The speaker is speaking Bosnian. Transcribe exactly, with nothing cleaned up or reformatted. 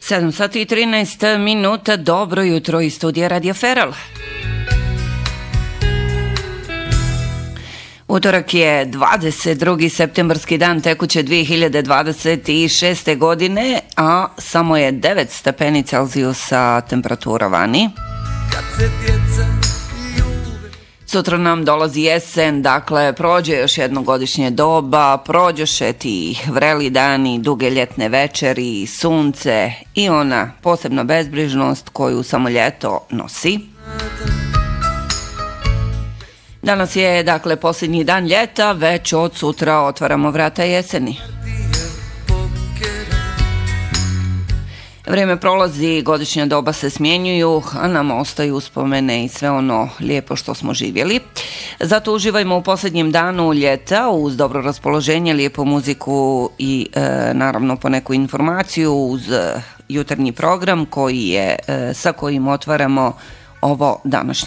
sedam sati i trinaest minuta, dobro jutro iz studija Radio Feral. Utorak je dvadeset drugi septembarski dan tekuće dvije hiljade dvadeset šeste. godine, a samo je devet stepeni Celzijusa temperatura vani. Sutra nam dolazi jesen, dakle prođe još jedno godišnje doba, prođoše ti vreli dani, duge ljetne večeri, sunce i ona posebna bezbrižnost koju samo ljeto nosi. Danas je, dakle, posljednji dan ljeta, već od sutra otvaramo vrata jeseni. Vrijeme prolazi, godišnja doba se smjenjuju, a nam ostaju uspomene i sve ono lijepo što smo živjeli. Zato uživajmo u posljednjem danu ljeta uz dobro raspoloženje, lijepu muziku i e, naravno poneku informaciju uz e, jutarnji program koji je, e, sa kojim otvaramo ovo današnje